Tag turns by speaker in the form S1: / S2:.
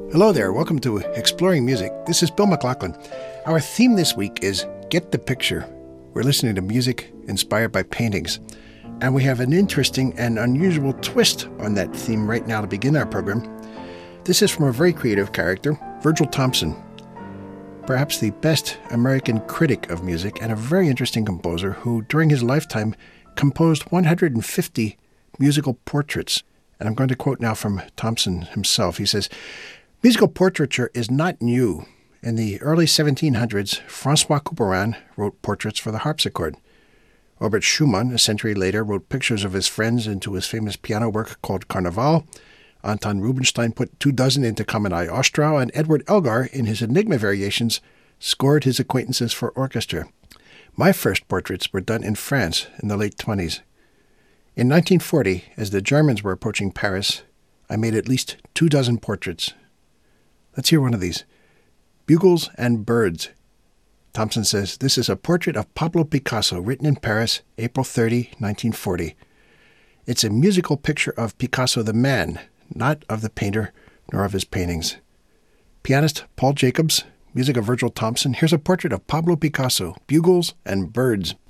S1: Hello there, welcome to Exploring Music. This is Bill McLaughlin. Our theme this week is Get the Picture. We're listening to music inspired by paintings. And we have an interesting and unusual twist on that theme right now to begin our program. This is from a very creative character, Virgil Thomson. Perhaps the best American critic of music and a very interesting composer who, during his lifetime, composed 150 musical portraits. And I'm going to quote now from Thomson himself. He says, "Musical portraiture is not new. In the early 1700s, François Couperin wrote portraits for the harpsichord. Robert Schumann, a century later, wrote pictures of his friends into his famous piano work called Carnaval. Anton Rubinstein put 24 into Common Eye Ostrau, and Edward Elgar, in his Enigma variations, scored his acquaintances for orchestra. My first portraits were done in France in the late 20s. In 1940, as the Germans were approaching Paris, I made at least 24 portraits." Let's hear one of these. Bugles and Birds. Thomson says, "This is a portrait of Pablo Picasso, written in Paris, April 30, 1940. It's a musical picture of Picasso the man, not of the painter nor of his paintings." Pianist Paul Jacobs, music of Virgil Thomson. Here's a portrait of Pablo Picasso, Bugles and Birds.